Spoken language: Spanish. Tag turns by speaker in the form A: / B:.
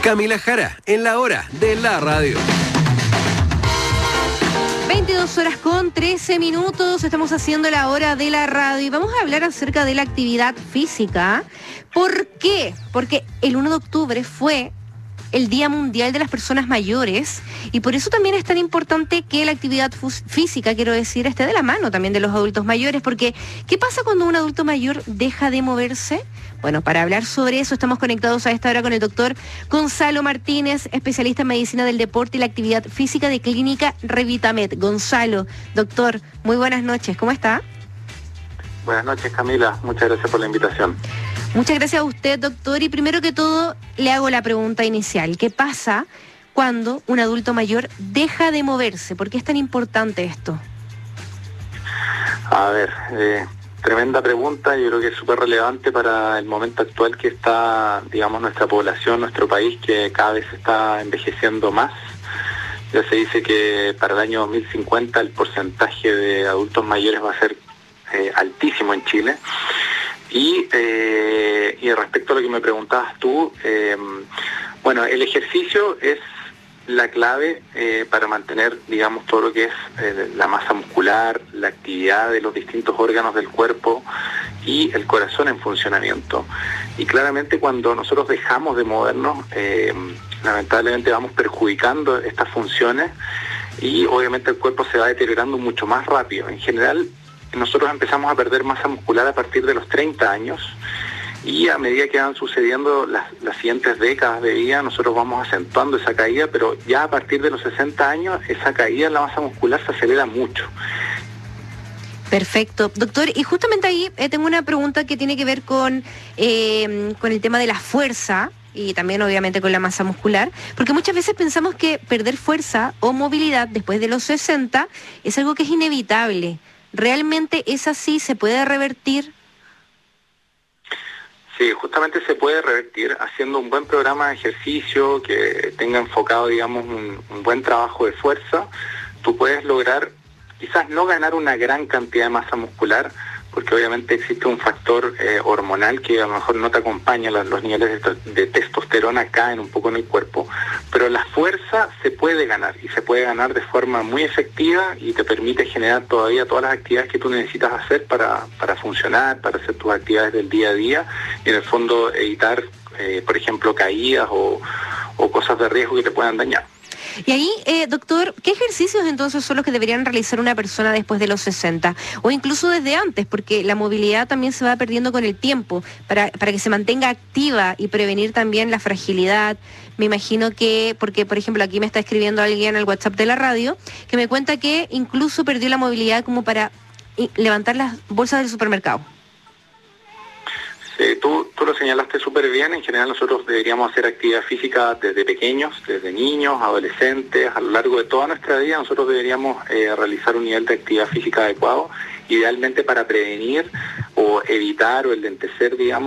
A: Camila Jara, en la hora de la radio.
B: 22:13, estamos haciendo la hora de la radio y vamos a hablar acerca de la actividad física. ¿Por qué? Porque el 1 de octubre fue el Día Mundial de las Personas Mayores y por eso también es tan importante que la actividad física, quiero decir, esté de la mano también de los adultos mayores, porque ¿qué pasa cuando un adulto mayor deja de moverse? Bueno, para hablar sobre eso estamos conectados a esta hora con el doctor Gonzalo Martínez, especialista en medicina del deporte y la actividad física de Clínica Revitamed. Gonzalo, doctor, muy buenas noches, ¿cómo está?
C: Buenas noches, Camila, muchas gracias por la invitación.
B: Muchas gracias a usted, doctor, y primero que todo le hago la pregunta inicial. ¿Qué pasa cuando un adulto mayor deja de moverse? ¿Por qué es tan importante esto?
C: A ver, tremenda pregunta, yo creo que es súper relevante para el momento actual que está, digamos, nuestra población, nuestro país, que cada vez está envejeciendo más. Ya se dice que para el año 2050 el porcentaje de adultos mayores va a ser altísimo en Chile. Y respecto a lo que me preguntabas tú, bueno, el ejercicio es la clave para mantener, digamos, todo lo que es la masa muscular, la actividad de los distintos órganos del cuerpo y el corazón en funcionamiento. Y claramente cuando nosotros dejamos de movernos, lamentablemente vamos perjudicando estas funciones y obviamente el cuerpo se va deteriorando mucho más rápido. En general, nosotros empezamos a perder masa muscular a partir de los 30 años y a medida que van sucediendo las siguientes décadas de vida, nosotros vamos acentuando esa caída, pero ya a partir de los 60 años, esa caída en la masa muscular se acelera mucho.
B: Perfecto. Doctor, y justamente ahí tengo una pregunta que tiene que ver con el tema de la fuerza y también obviamente con la masa muscular, porque muchas veces pensamos que perder fuerza o movilidad después de los 60 es algo que es inevitable. ¿Realmente es así? ¿Se puede revertir?
C: Sí, justamente se puede revertir haciendo un buen programa de ejercicio que tenga enfocado, digamos, un buen trabajo de fuerza. Tú puedes lograr, quizás no ganar una gran cantidad de masa muscular, porque obviamente existe un factor hormonal que a lo mejor no te acompaña, los niveles de testosterona caen un poco en el cuerpo, pero la fuerza se puede ganar, y se puede ganar de forma muy efectiva y te permite generar todavía todas las actividades que tú necesitas hacer para funcionar, para hacer tus actividades del día a día, y en el fondo evitar, por ejemplo, caídas o cosas de riesgo que te puedan dañar.
B: Y ahí, doctor, ¿qué ejercicios entonces son los que deberían realizar una persona después de los 60? O incluso desde antes, porque la movilidad también se va perdiendo con el tiempo, para que se mantenga activa y prevenir también la fragilidad. Me imagino que, porque por ejemplo aquí me está escribiendo alguien al WhatsApp de la radio, que me cuenta que incluso perdió la movilidad como para levantar las bolsas del supermercado.
C: Tú lo señalaste súper bien. En general nosotros deberíamos hacer actividad física desde pequeños, desde niños, adolescentes, a lo largo de toda nuestra vida nosotros deberíamos realizar un nivel de actividad física adecuado, idealmente para prevenir o evitar o enlentecer, digamos,